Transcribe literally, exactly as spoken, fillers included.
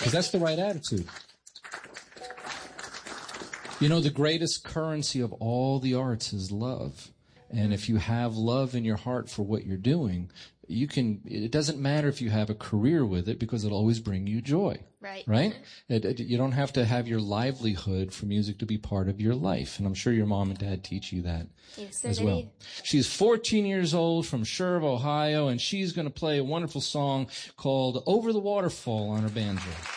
Because that's the right attitude. You know, the greatest currency of all the arts is love. And if you have love in your heart for what you're doing, you can, it doesn't matter if you have a career with it because it'll always bring you joy. Right. Right? It, it, you don't have to have your livelihood for music to be part of your life. And I'm sure your mom and dad teach you that Yes, as they well. did. She's fourteen years old from Sherv, Ohio, and she's going to play a wonderful song called Over the Waterfall on her banjo.